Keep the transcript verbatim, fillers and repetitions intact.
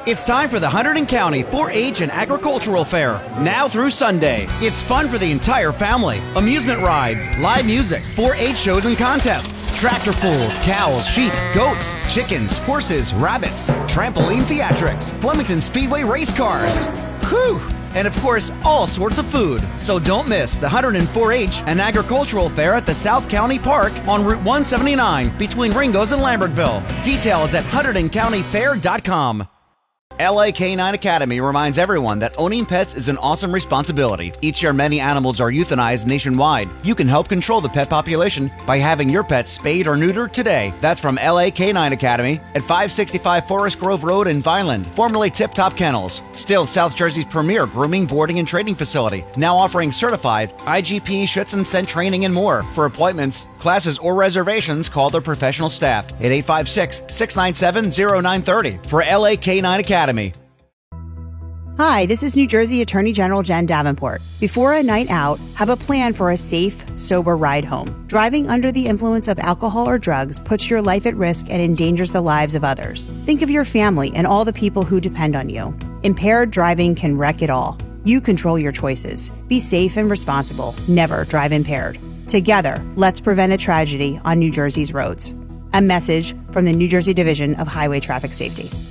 It's time for the Hunterdon County four H and Agricultural Fair, now through Sunday. It's fun for the entire family. Amusement rides, live music, four H shows and contests, tractor pulls, cows, sheep, goats, chickens, horses, rabbits, trampoline theatrics, Flemington Speedway race cars. Whew! And of course, all sorts of food. So don't miss the Hunterdon four H and Agricultural Fair at the South County Park on Route one seventy-nine between Ringgoes and Lambertville. Details at hunterdon county fair dot com. L A Canine Academy reminds everyone that owning pets is an awesome responsibility. Each year, many animals are euthanized nationwide. You can help control the pet population by having your pets spayed or neutered today. That's from L A Canine Academy at five sixty-five Forest Grove Road in Vineland, formerly Tip Top Kennels. Still South Jersey's premier grooming, boarding, and training facility. Now offering certified I G P, Schutz and Scent training and more. For appointments, classes, or reservations, call their professional staff at eight five six, six nine seven, zero nine three zero for L A Canine Academy. Hi, this is New Jersey Attorney General Jen Davenport. Before a night out, have a plan for a safe, sober ride home. Driving under the influence of alcohol or drugs puts your life at risk and endangers the lives of others. Think of your family and all the people who depend on you. Impaired driving can wreck it all. You control your choices. Be safe and responsible. Never drive impaired. Together, let's prevent a tragedy on New Jersey's roads. A message from the New Jersey Division of Highway Traffic Safety.